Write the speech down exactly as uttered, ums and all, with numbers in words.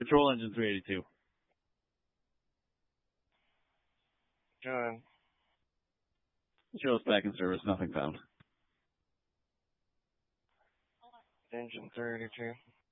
Control engine three eighty-two. Good. Shows back in service. Nothing found. Engine three eighty-two.